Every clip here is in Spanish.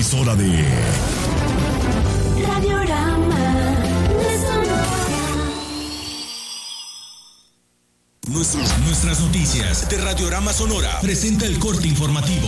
emisora de Radiorama de Sonora. Nuestras noticias de Radiorama Sonora presenta el corte informativo.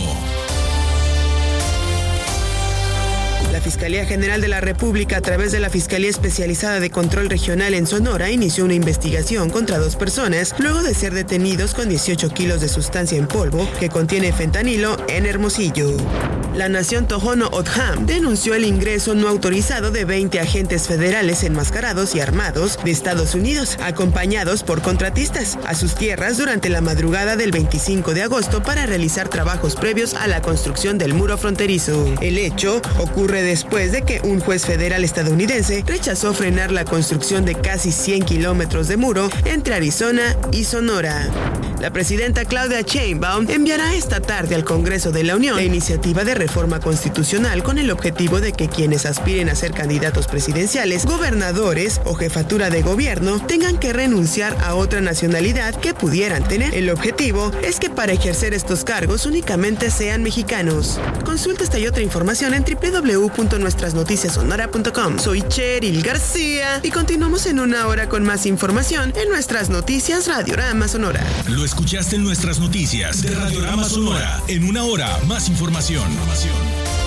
La Fiscalía General de la República, a través de la Fiscalía Especializada de Control Regional en Sonora, inició una investigación contra 2 personas luego de ser detenidos con 18 kilos de sustancia en polvo que contiene fentanilo en Hermosillo. La Nación Tohono O'odham denunció el ingreso no autorizado de 20 agentes federales enmascarados y armados de Estados Unidos, acompañados por contratistas, a sus tierras durante la madrugada del 25 de agosto para realizar trabajos previos a la construcción del muro fronterizo. El hecho ocurre después de que un juez federal estadounidense rechazó frenar la construcción de casi 100 kilómetros de muro entre Arizona y Sonora. La presidenta Claudia Sheinbaum enviará esta tarde al Congreso de la Unión la iniciativa de reforma constitucional con el objetivo de que quienes aspiren a ser candidatos presidenciales, gobernadores o jefatura de gobierno tengan que renunciar a otra nacionalidad que pudieran tener. El objetivo es que para ejercer estos cargos únicamente sean mexicanos. Consulta esta y otra información en www.nuestrasnoticiasonora.com. Soy Cheryl García y continuamos en una hora con más información en Nuestras Noticias Radiorama Sonora. Lo escuchaste en Nuestras Noticias de Radiorama Sonora. En una hora, más información.